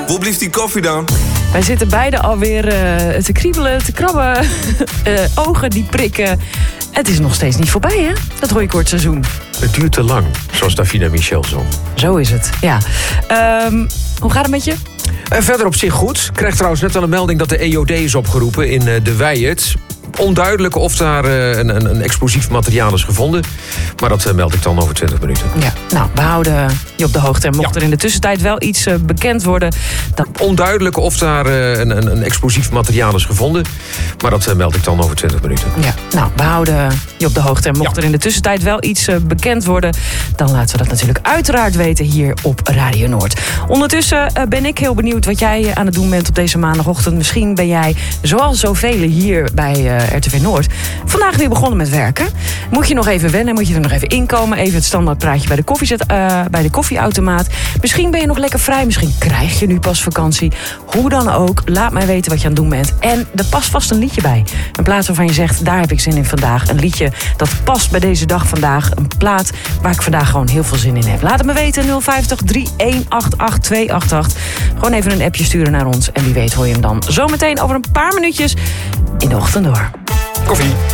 Waar blijft die koffie dan? Wij zitten beide alweer te kriebelen, te krabben. Ogen die prikken. Het is nog steeds niet voorbij, hè? Dat hooikort seizoen. Het duurt te lang, zoals Davina Michel zong. Zo is het, ja. Hoe gaat het met je? Verder op zich goed. Ik krijg trouwens net al een melding dat de EOD is opgeroepen in de Wijert. Onduidelijk of daar een explosief materiaal is gevonden. Maar dat meld ik dan over 20 minuten. Ja, nou, we houden je op de hoogte. En mocht er in de tussentijd wel iets bekend worden... dan... Onduidelijk of daar een explosief materiaal is gevonden. Maar dat meld ik dan over 20 minuten. Ja, nou, we houden je op de hoogte. En mocht er in de tussentijd wel iets bekend worden... dan laten we dat natuurlijk uiteraard weten hier op Radio Noord. Ondertussen ben ik heel benieuwd wat jij aan het doen bent op deze maandagochtend. Misschien ben jij, zoals zoveel hier bij RTV Noord... vandaag weer begonnen met werken. Moet je nog even wennen, moet je er nog even inkomen. Even het standaard praatje bij de koffieautomaat. Misschien ben je nog lekker vrij, misschien krijg je nu pas vakantie. Hoe dan ook, laat mij weten wat je aan het doen bent. En er past vast een liedje bij. Een plaat waarvan je zegt, daar heb ik zin in vandaag. Een liedje dat past bij deze dag vandaag. Een plaat waar ik vandaag gewoon heel veel zin in heb. Laat het me weten, 050 3188 288. Gewoon even een appje sturen naar ons. En wie weet hoor je hem dan zometeen over een paar minuutjes in de ochtend door. Koffie.